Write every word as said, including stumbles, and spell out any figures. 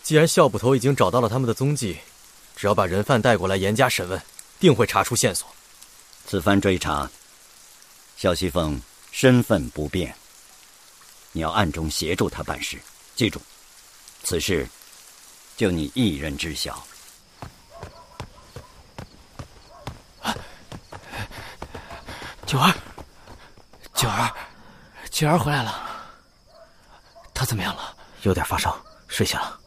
既然校捕头已经找到了他们的踪迹，只要把人犯带过来严加审问，定会查出线索。 此番追查，萧熙凤身份不变，你要暗中协助他办事。记住，此事就你一人知晓。 九儿，九儿，九儿回来了，她怎么样了？ 有点发烧，睡下了。